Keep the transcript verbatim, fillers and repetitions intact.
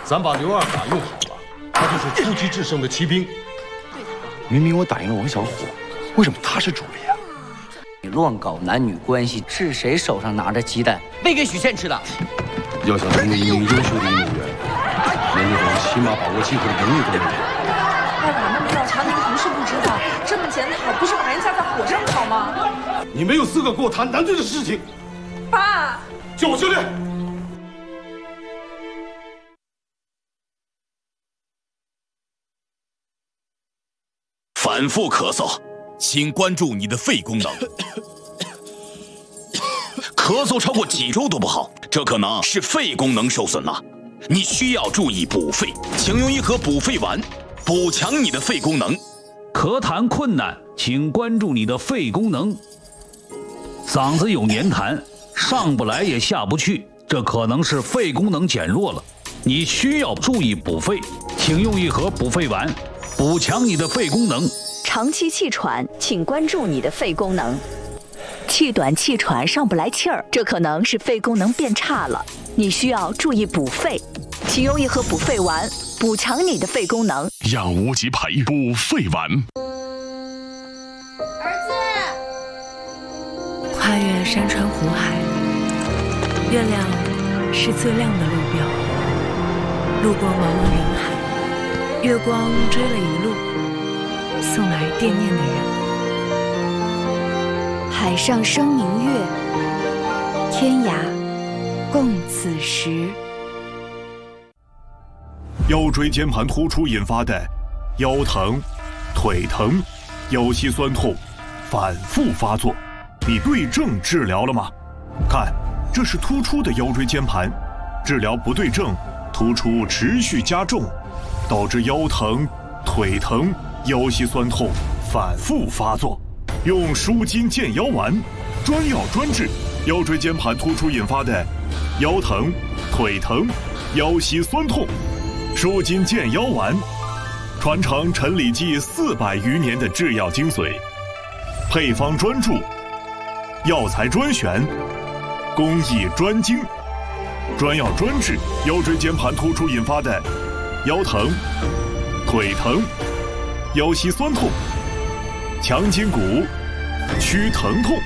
咱把刘二打用好了，他就是出奇制胜的骑兵。 明明我打赢了王小虎，为什么他是主力啊？ 你乱搞男女关系，是谁手上拿着鸡蛋喂给许仙吃的？ 要想成为一名优秀的运动员，连那种起码把握机会的能力都没有。 哎，我那么要强，您不是不知道，这么检讨不是把人架在火上烤吗？ 你没有资格跟我谈男队的事情。 爸， 叫我教练。 反复咳嗽，请关注你的肺功能。咳嗽超过几周都不好，这可能是肺功能受损了。你需要注意补肺，请用一盒补肺丸，补强你的肺功能。 咳痰困难，请关注你的肺功能。嗓子有黏痰，上不来也下不去，这可能是肺功能减弱了。你需要注意补肺，请用一盒补肺丸，补强你的肺功能。 长期气喘，请关注你的肺功能。气短气喘上不来气儿，这可能是肺功能变差了，你需要注意补肺，请用一盒补肺丸，补强你的肺功能。 养无极培补肺丸。 儿子，跨越山川湖海，月亮是最亮的路标。路过茫茫人海，月光追了一路，送来惦念的人。 海上生明月，天涯共此时。 腰椎间盘突出引发的腰疼、腿疼、腰膝酸痛反复发作，你对症治疗了吗？看，这是突出的腰椎间盘，治疗不对症，突出持续加重，导致腰疼、腿疼、腰膝酸痛反复发作。用舒筋健腰丸，专药专治腰椎间盘突出引发的腰疼、腿疼、腰膝酸痛。舒筋健腰丸，传承陈李济四百余年的制药精髓，配方专注，药材专选，工艺专精，专药专治腰椎间盘突出引发的腰疼、腿疼、腰膝酸痛，强筋骨，驱疼痛。